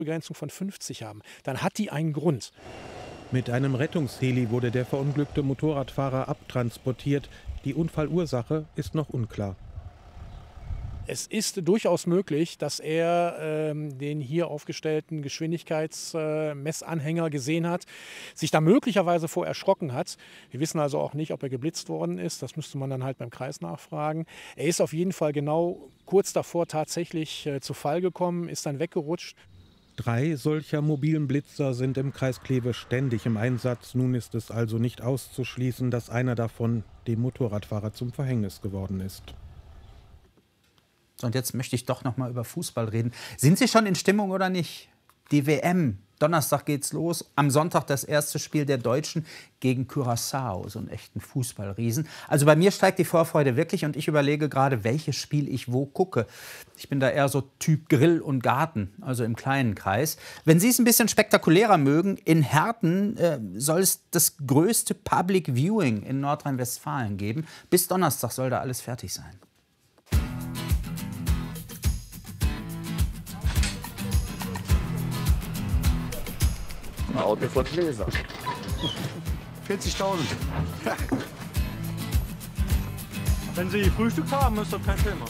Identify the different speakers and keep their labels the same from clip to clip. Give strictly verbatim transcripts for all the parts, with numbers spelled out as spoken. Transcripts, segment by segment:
Speaker 1: Begrenzung von fünfzig haben, dann hat die einen Grund.
Speaker 2: Mit einem Rettungsheli wurde der verunglückte Motorradfahrer abtransportiert. Die Unfallursache ist noch unklar.
Speaker 1: Es ist durchaus möglich, dass er ähm, den hier aufgestellten Geschwindigkeitsmessanhänger äh, gesehen hat, sich da möglicherweise vor erschrocken hat. Wir wissen also auch nicht, ob er geblitzt worden ist. Das müsste man dann halt beim Kreis nachfragen. Er ist auf jeden Fall genau kurz davor tatsächlich äh, zu Fall gekommen, ist dann weggerutscht.
Speaker 2: Drei solcher mobilen Blitzer sind im Kreis Kleve ständig im Einsatz. Nun ist es also nicht auszuschließen, dass einer davon dem Motorradfahrer zum Verhängnis geworden ist.
Speaker 3: Und jetzt möchte ich doch noch mal über Fußball reden. Sind Sie schon in Stimmung oder nicht? Die W M. Donnerstag geht's los. Am Sonntag das erste Spiel der Deutschen gegen Curaçao, so einen echten Fußballriesen. Also bei mir steigt die Vorfreude wirklich und ich überlege gerade, welches Spiel ich wo gucke. Ich bin da eher so Typ Grill und Garten, also im kleinen Kreis. Wenn Sie es ein bisschen spektakulärer mögen, in Herten äh, soll es das größte Public Viewing in Nordrhein-Westfalen geben. Bis Donnerstag soll da alles fertig sein.
Speaker 4: Ein Auto von Gläser.
Speaker 5: vierzigtausend. Wenn Sie Frühstück haben, ist das kein Thema.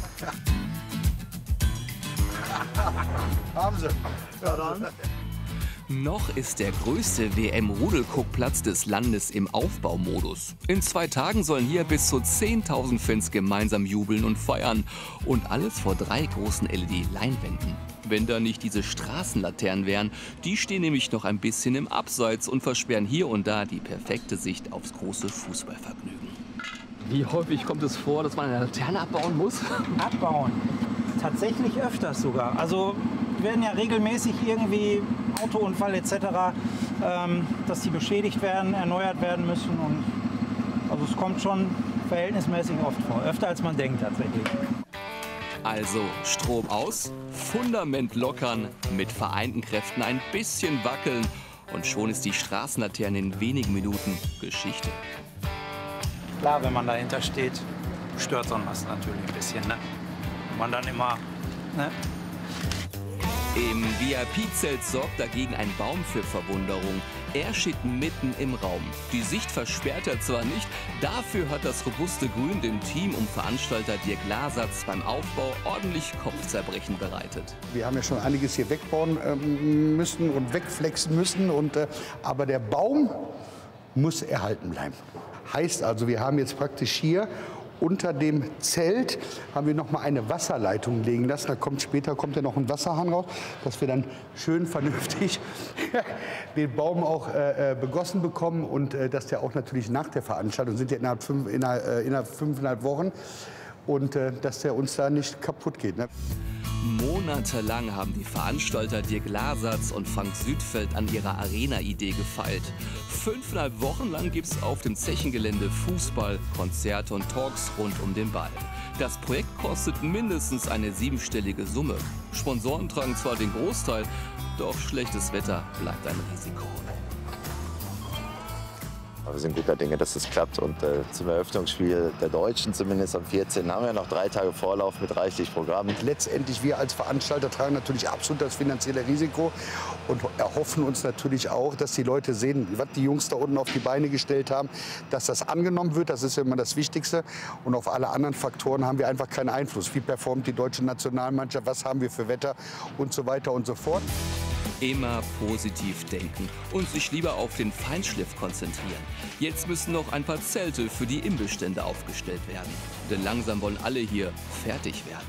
Speaker 5: Haben Sie. Ja, dann.
Speaker 6: Noch ist der größte W M-Rudelguckplatz des Landes im Aufbaumodus. In zwei Tagen sollen hier bis zu zehntausend Fans gemeinsam jubeln und feiern. Und alles vor drei großen L E D-Leinwänden. Wenn da nicht diese Straßenlaternen wären, die stehen nämlich noch ein bisschen im Abseits und versperren hier und da die perfekte Sicht aufs große Fußballvergnügen.
Speaker 7: Wie häufig kommt es vor, dass man eine Laterne abbauen muss?
Speaker 8: Abbauen? Tatsächlich öfters sogar. Also werden ja regelmäßig irgendwie Autounfall et cetera, ähm, dass die beschädigt werden, erneuert werden müssen. Und also es kommt schon verhältnismäßig oft vor. Öfter als man denkt tatsächlich.
Speaker 6: Also Strom aus, Fundament lockern, mit vereinten Kräften ein bisschen wackeln und schon ist die Straßenlaterne in wenigen Minuten Geschichte.
Speaker 8: Klar, wenn man dahinter steht, stört so was natürlich ein bisschen, ne? Wenn man dann immer, ne?
Speaker 6: Im V I P-Zelt sorgt dagegen ein Baum für Verwunderung. Er steht mitten im Raum. Die Sicht versperrt er zwar nicht, dafür hat das robuste Grün dem Team um Veranstalter Dirk Lasatz beim Aufbau ordentlich Kopfzerbrechen bereitet.
Speaker 9: Wir haben ja schon einiges hier wegbauen ähm, müssen und wegflexen müssen, und, äh, aber der Baum muss erhalten bleiben. Heißt also, wir haben jetzt praktisch hier unter dem Zelt haben wir noch mal eine Wasserleitung legen lassen. Da kommt später kommt ja noch ein Wasserhahn raus, dass wir dann schön vernünftig den Baum auch äh, begossen bekommen und äh, dass der auch natürlich nach der Veranstaltung sind ja innerhalb fünf, innerhalb, äh, innerhalb fünfeinhalb Wochen und äh, dass der uns da nicht kaputt geht. Ne?
Speaker 6: Monatelang haben die Veranstalter Dirk Lasatz und Frank Südfeld an ihrer Arena-Idee gefeilt. Fünfeinhalb Wochen lang gibt's auf dem Zechengelände Fußball, Konzerte und Talks rund um den Ball. Das Projekt kostet mindestens eine siebenstellige Summe. Sponsoren tragen zwar den Großteil, doch schlechtes Wetter bleibt ein Risiko.
Speaker 4: Wir sind guter Dinge, dass es klappt. Und äh, zum Eröffnungsspiel der Deutschen, zumindest am vierzehnten haben wir noch drei Tage Vorlauf mit reichlich Programm.
Speaker 9: Letztendlich, wir als Veranstalter tragen natürlich absolut das finanzielle Risiko und erhoffen uns natürlich auch, dass die Leute sehen, was die Jungs da unten auf die Beine gestellt haben, dass das angenommen wird. Das ist ja immer das Wichtigste. Und auf alle anderen Faktoren haben wir einfach keinen Einfluss. Wie performt die deutsche Nationalmannschaft, was haben wir für Wetter und so weiter und so fort.
Speaker 6: Immer positiv denken und sich lieber auf den Feinschliff konzentrieren. Jetzt müssen noch ein paar Zelte für die Imbestände aufgestellt werden. Denn langsam wollen alle hier fertig werden.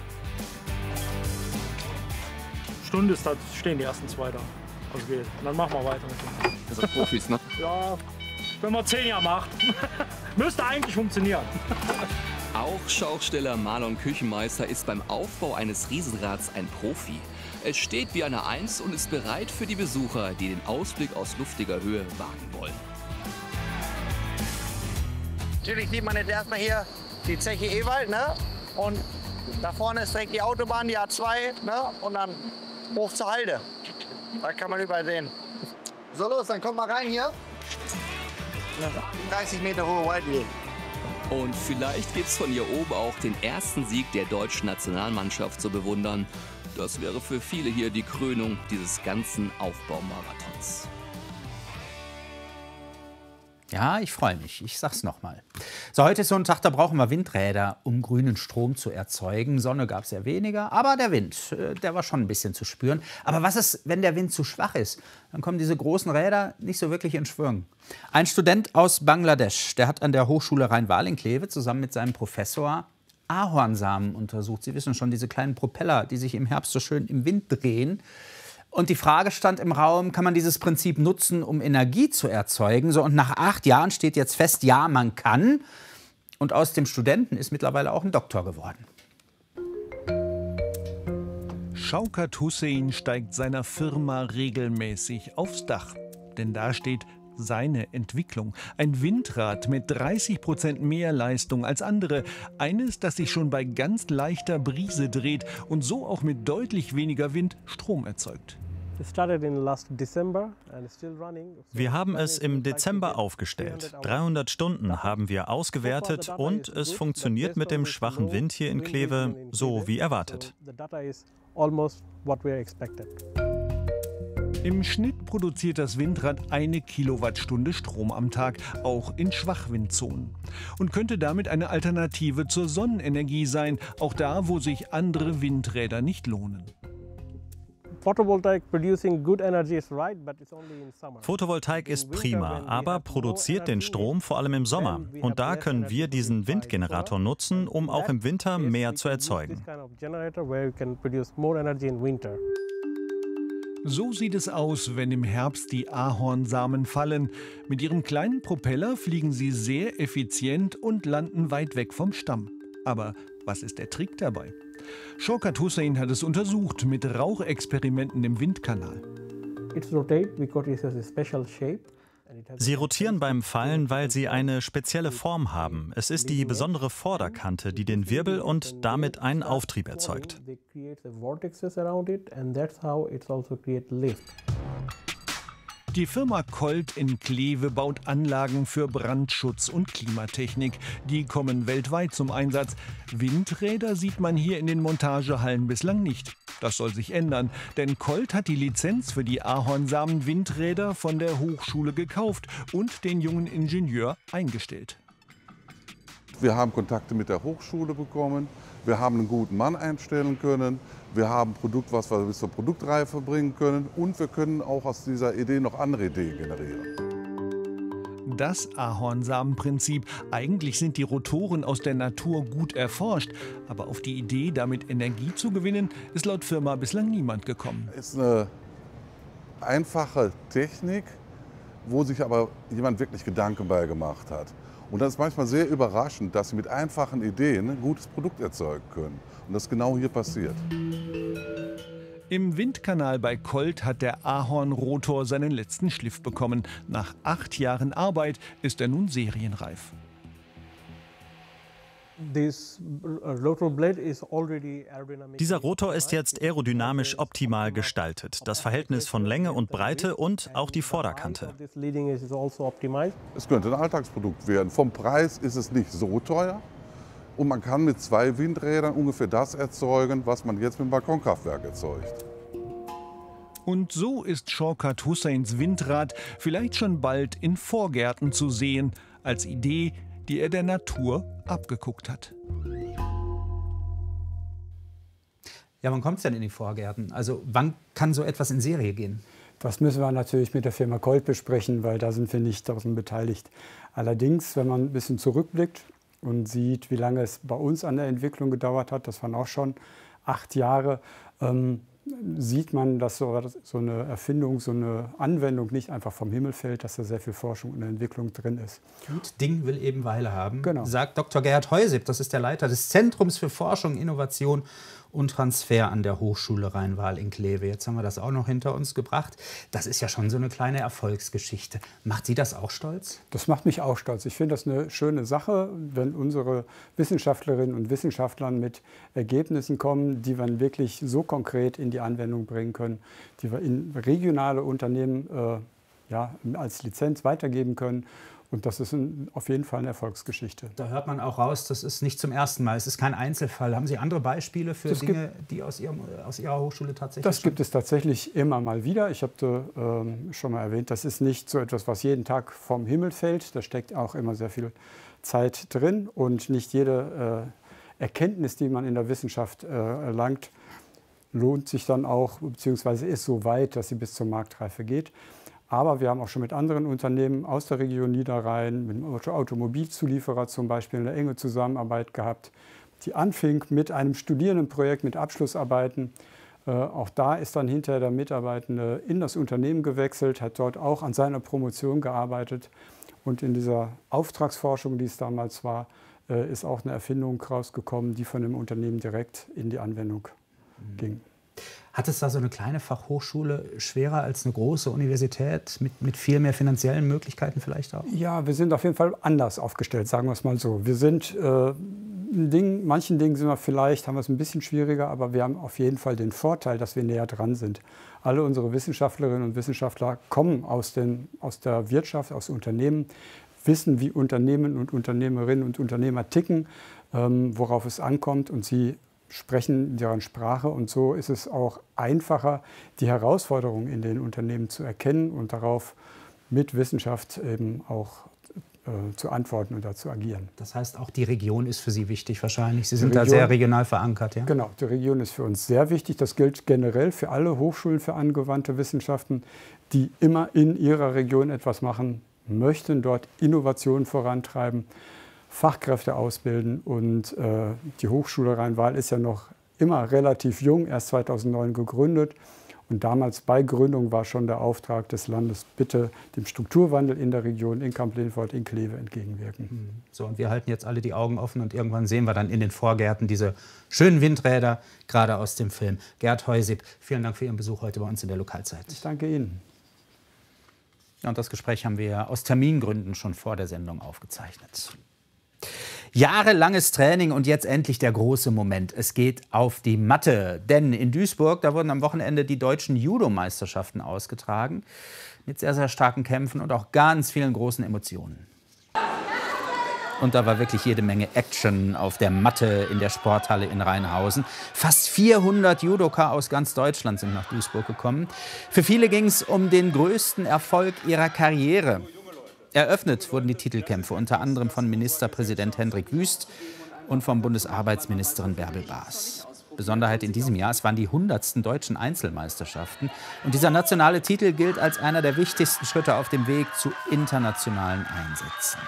Speaker 5: Stunde ist das, stehen die ersten zwei da. Also geht. Und dann machen wir weiter mit dem.
Speaker 7: Das sind Profis, ne?
Speaker 5: Ja, wenn man zehn Jahre macht, müsste eigentlich funktionieren.
Speaker 6: Auch Schausteller Marlon Küchenmeister ist beim Aufbau eines Riesenrads ein Profi. Es steht wie eine Eins und ist bereit für die Besucher, die den Ausblick aus luftiger Höhe wagen wollen.
Speaker 10: Natürlich sieht man jetzt erstmal hier die Zeche Ewald, ne? Und da vorne ist direkt die Autobahn, die A zwei, ne? Und dann hoch zur Halde. Da kann man überall sehen. So, los, dann kommt mal rein hier. dreißig Meter hohe Wildway.
Speaker 6: Und vielleicht gibt's von hier oben auch den ersten Sieg der deutschen Nationalmannschaft zu bewundern. Das wäre für viele hier die Krönung dieses ganzen Aufbaumarathons.
Speaker 3: Ja, ich freue mich. Ich sag's nochmal. So, heute ist so ein Tag, da brauchen wir Windräder, um grünen Strom zu erzeugen. Sonne gab es ja weniger, aber der Wind, der war schon ein bisschen zu spüren. Aber was ist, wenn der Wind zu schwach ist? Dann kommen diese großen Räder nicht so wirklich in Schwung. Ein Student aus Bangladesch, der hat an der Hochschule Rhein-Waal in Kleve zusammen mit seinem Professor Ahornsamen untersucht. Sie wissen schon, diese kleinen Propeller, die sich im Herbst so schön im Wind drehen. Und die Frage stand im Raum, kann man dieses Prinzip nutzen, um Energie zu erzeugen? So, und nach acht Jahren steht jetzt fest, ja, man kann. Und aus dem Studenten ist mittlerweile auch ein Doktor geworden.
Speaker 11: Shaukat Hussein steigt seiner Firma regelmäßig aufs Dach. Denn da steht seine Entwicklung. Ein Windrad mit dreißig Prozent mehr Leistung als andere. Eines, das sich schon bei ganz leichter Brise dreht und so auch mit deutlich weniger Wind Strom erzeugt.
Speaker 12: Wir haben es im Dezember aufgestellt. dreihundert Stunden haben wir ausgewertet und es funktioniert mit dem schwachen Wind hier in Kleve so wie erwartet.
Speaker 11: Im Schnitt produziert das Windrad eine Kilowattstunde Strom am Tag, auch in Schwachwindzonen. Und könnte damit eine Alternative zur Sonnenenergie sein, auch da, wo sich andere Windräder nicht lohnen.
Speaker 12: Photovoltaik ist prima, aber produziert den Strom vor allem im Sommer. Und da können wir diesen Windgenerator nutzen, um auch im Winter mehr zu erzeugen.
Speaker 11: So sieht es aus, wenn im Herbst die Ahornsamen fallen. Mit ihrem kleinen Propeller fliegen sie sehr effizient und landen weit weg vom Stamm. Aber was ist der Trick dabei? Shaukat Hussein hat es untersucht mit Rauchexperimenten im Windkanal.
Speaker 12: Sie rotieren beim Fallen, weil sie eine spezielle Form haben. Es ist die besondere Vorderkante, die den Wirbel und damit einen Auftrieb erzeugt.
Speaker 11: Die Firma Colt in Kleve baut Anlagen für Brandschutz und Klimatechnik. Die kommen weltweit zum Einsatz. Windräder sieht man hier in den Montagehallen bislang nicht. Das soll sich ändern, denn Colt hat die Lizenz für die Ahornsamen-Windräder von der Hochschule gekauft und den jungen Ingenieur eingestellt.
Speaker 13: Wir haben Kontakte mit der Hochschule bekommen, wir haben einen guten Mann einstellen können, wir haben ein Produkt, was wir bis zur Produktreife bringen können und wir können auch aus dieser Idee noch andere Ideen generieren.
Speaker 11: Das Ahornsamenprinzip. Eigentlich sind die Rotoren aus der Natur gut erforscht, aber auf die Idee, damit Energie zu gewinnen, ist laut Firma bislang niemand gekommen.
Speaker 13: Es ist eine einfache Technik, wo sich aber jemand wirklich Gedanken bei gemacht hat. Und das ist manchmal sehr überraschend, dass sie mit einfachen Ideen ein gutes Produkt erzeugen können. Und das ist genau hier passiert.
Speaker 11: Im Windkanal bei Colt hat der Ahornrotor seinen letzten Schliff bekommen. Nach acht Jahren Arbeit ist er nun serienreif.
Speaker 12: Dieser Rotor ist jetzt aerodynamisch optimal gestaltet. Das Verhältnis von Länge und Breite und auch die Vorderkante.
Speaker 13: Es könnte ein Alltagsprodukt werden. Vom Preis ist es nicht so teuer. Und man kann mit zwei Windrädern ungefähr das erzeugen, was man jetzt mit dem Balkonkraftwerk erzeugt.
Speaker 11: Und so ist Shaukat Husseins Windrad vielleicht schon bald in Vorgärten zu sehen, als Idee, die er der Natur abgeguckt hat.
Speaker 3: Ja, wann kommt es denn in die Vorgärten? Also wann kann so etwas in Serie gehen?
Speaker 14: Das müssen wir natürlich mit der Firma Colt besprechen, weil da sind wir nicht daran beteiligt. Allerdings, wenn man ein bisschen zurückblickt und sieht, wie lange es bei uns an der Entwicklung gedauert hat, das waren auch schon acht Jahre, ähm, sieht man, dass so, so eine Erfindung, so eine Anwendung nicht einfach vom Himmel fällt, dass da sehr viel Forschung und Entwicklung drin ist.
Speaker 3: Gut Ding will eben Weile haben,
Speaker 14: genau.
Speaker 3: Sagt Doktor Gerhard Heusib, das ist der Leiter des Zentrums für Forschung, Innovation und Transfer an der Hochschule Rhein-Waal in Kleve. Jetzt haben wir das auch noch hinter uns gebracht. Das ist ja schon so eine kleine Erfolgsgeschichte. Macht Sie das auch stolz?
Speaker 14: Das macht mich auch stolz. Ich finde das eine schöne Sache, wenn unsere Wissenschaftlerinnen und Wissenschaftler mit Ergebnissen kommen, die wir wirklich so konkret in die Anwendung bringen können, die wir in regionale Unternehmen äh, ja, als Lizenz weitergeben können. Und das ist ein, auf jeden Fall eine Erfolgsgeschichte.
Speaker 3: Da hört man auch raus, das ist nicht zum ersten Mal, es ist kein Einzelfall. Haben Sie andere Beispiele für
Speaker 14: das
Speaker 3: Dinge,
Speaker 14: gibt,
Speaker 3: die aus, Ihrem, aus Ihrer Hochschule tatsächlich
Speaker 14: Das gibt es tatsächlich immer mal wieder. Ich habe ähm, schon mal erwähnt, das ist nicht so etwas, was jeden Tag vom Himmel fällt. Da steckt auch immer sehr viel Zeit drin. Und nicht jede äh, Erkenntnis, die man in der Wissenschaft äh, erlangt, lohnt sich dann auch, beziehungsweise ist so weit, dass sie bis zur Marktreife geht. Aber wir haben auch schon mit anderen Unternehmen aus der Region Niederrhein, mit einem Automobilzulieferer zum Beispiel, eine enge Zusammenarbeit gehabt, die anfing mit einem Studierendenprojekt, mit Abschlussarbeiten. Äh, auch da ist dann hinterher der Mitarbeitende in das Unternehmen gewechselt, hat dort auch an seiner Promotion gearbeitet. Und in dieser Auftragsforschung, die es damals war, äh, ist auch eine Erfindung rausgekommen, die von dem Unternehmen direkt in die Anwendung mhm. ging.
Speaker 3: Hat es da so eine kleine Fachhochschule schwerer als eine große Universität mit, mit viel mehr finanziellen Möglichkeiten vielleicht auch?
Speaker 14: Ja, wir sind auf jeden Fall anders aufgestellt, sagen wir es mal so. Wir sind, äh, in Dingen, manchen Dingen sind wir vielleicht, haben wir es ein bisschen schwieriger, aber wir haben auf jeden Fall den Vorteil, dass wir näher dran sind. Alle unsere Wissenschaftlerinnen und Wissenschaftler kommen aus, den, aus der Wirtschaft, aus Unternehmen, wissen, wie Unternehmen und Unternehmerinnen und Unternehmer ticken, ähm, worauf es ankommt, und sie sprechen deren Sprache, und so ist es auch einfacher, die Herausforderungen in den Unternehmen zu erkennen und darauf mit Wissenschaft eben auch äh, zu antworten und da zu agieren.
Speaker 3: Das heißt, auch die Region ist für Sie wichtig wahrscheinlich. Sie sind Region, da sehr regional verankert, ja?
Speaker 14: Genau, die Region ist für uns sehr wichtig. Das gilt generell für alle Hochschulen für angewandte Wissenschaften, die immer in ihrer Region etwas machen möchten, dort Innovationen vorantreiben, Fachkräfte ausbilden, und äh, die Hochschule Rhein-Waal ist ja noch immer relativ jung, erst zweitausendneun gegründet, und damals bei Gründung war schon der Auftrag des Landes, bitte dem Strukturwandel in der Region, in Kamp-Lintfort, in Kleve entgegenwirken.
Speaker 3: So, und wir halten jetzt alle die Augen offen, und irgendwann sehen wir dann in den Vorgärten diese schönen Windräder, gerade aus dem Film. Gerd Heusib, vielen Dank für Ihren Besuch heute bei uns in der Lokalzeit.
Speaker 14: Ich danke Ihnen.
Speaker 3: Ja, und das Gespräch haben wir aus Termingründen schon vor der Sendung aufgezeichnet. Jahrelanges Training und jetzt endlich der große Moment. Es geht auf die Matte. Denn in Duisburg, da wurden am Wochenende die deutschen Judo-Meisterschaften ausgetragen. Mit sehr, sehr starken Kämpfen und auch ganz vielen großen Emotionen. Und da war wirklich jede Menge Action auf der Matte in der Sporthalle in Rheinhausen. Fast vierhundert Judoka aus ganz Deutschland sind nach Duisburg gekommen. Für viele ging es um den größten Erfolg ihrer Karriere. Eröffnet wurden die Titelkämpfe unter anderem von Ministerpräsident Hendrik Wüst und von Bundesarbeitsministerin Bärbel Baas. Besonderheit in diesem Jahr, es waren die hundertsten deutschen Einzelmeisterschaften. Und dieser nationale Titel gilt als einer der wichtigsten Schritte auf dem Weg zu internationalen Einsätzen.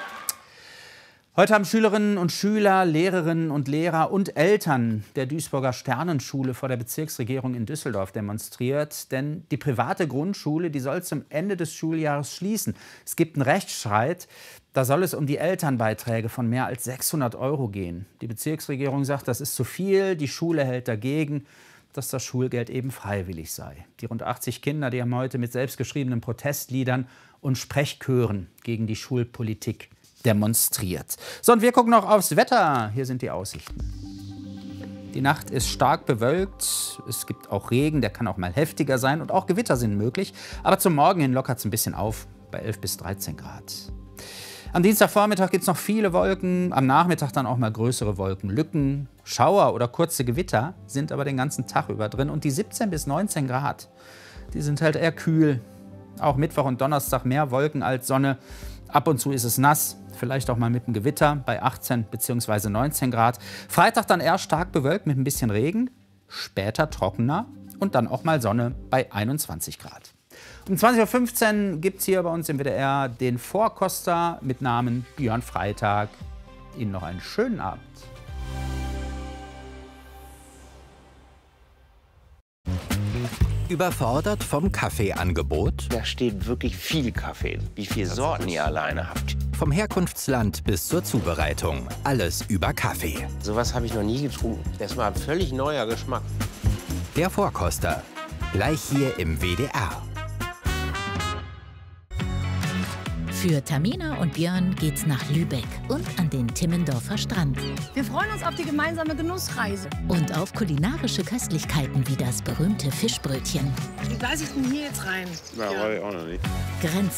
Speaker 3: Heute haben Schülerinnen und Schüler, Lehrerinnen und Lehrer und Eltern der Duisburger Sternenschule vor der Bezirksregierung in Düsseldorf demonstriert. Denn die private Grundschule, die soll zum Ende des Schuljahres schließen. Es gibt einen Rechtsstreit. Da soll es um die Elternbeiträge von mehr als sechshundert Euro gehen. Die Bezirksregierung sagt, das ist zu viel. Die Schule hält dagegen, dass das Schulgeld eben freiwillig sei. Die rund achtzig Kinder, die haben heute mit selbstgeschriebenen Protestliedern und Sprechchören gegen die Schulpolitik demonstriert. So, und wir gucken noch aufs Wetter. Hier sind die Aussichten. Die Nacht ist stark bewölkt. Es gibt auch Regen, der kann auch mal heftiger sein. Und auch Gewitter sind möglich. Aber zum Morgen hin lockert es ein bisschen auf, bei elf bis dreizehn Grad. Am Dienstagvormittag gibt es noch viele Wolken. Am Nachmittag dann auch mal größere Wolkenlücken. Schauer oder kurze Gewitter sind aber den ganzen Tag über drin. Und die siebzehn bis neunzehn Grad, die sind halt eher kühl. Auch Mittwoch und Donnerstag mehr Wolken als Sonne. Ab und zu ist es nass, vielleicht auch mal mit einem Gewitter bei achtzehn bzw. neunzehn Grad. Freitag dann eher stark bewölkt mit ein bisschen Regen, später trockener und dann auch mal Sonne bei einundzwanzig Grad. Um zwanzig Uhr fünfzehn gibt es hier bei uns im W D R den Vorkoster mit Namen Björn Freitag. Ihnen noch einen schönen Abend.
Speaker 15: Überfordert vom Kaffeeangebot?
Speaker 16: Da steht wirklich viel Kaffee. Wie viele Sorten ihr alleine habt.
Speaker 15: Vom Herkunftsland bis zur Zubereitung. Alles über Kaffee.
Speaker 16: Sowas habe ich noch nie getrunken. Das war ein völlig neuer Geschmack.
Speaker 15: Der Vorkoster. Gleich hier im W D R.
Speaker 17: Für Tamina und Björn geht's nach Lübeck und an den Timmendorfer Strand.
Speaker 18: Wir freuen uns auf die gemeinsame Genussreise.
Speaker 17: Und auf kulinarische Köstlichkeiten wie das berühmte Fischbrötchen.
Speaker 18: Wie beiß ich denn hier jetzt rein?
Speaker 19: Na, ja. Weiß ich auch noch nicht.
Speaker 17: Grenz